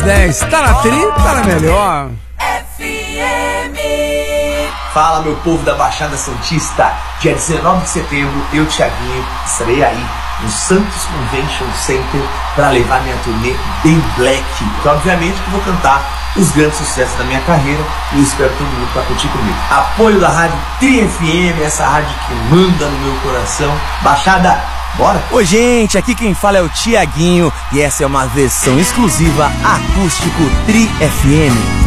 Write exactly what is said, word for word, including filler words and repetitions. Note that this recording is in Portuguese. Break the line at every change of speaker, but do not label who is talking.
dez. Tá na tri, tá na melhor.
F M.
Fala, meu povo da Baixada Santista. Dia dezenove de setembro, eu, Thiaguinho, estarei aí no Santos Convention Center para levar minha turnê bem black. Então, obviamente que vou cantar os grandes sucessos da minha carreira e eu espero todo mundo para curtir comigo. Apoio da Rádio Tri F M, essa rádio que manda no meu coração. Baixada, bora?
Oi, gente, aqui quem fala é o Thiaguinho e essa é uma versão exclusiva acústico Tri F M.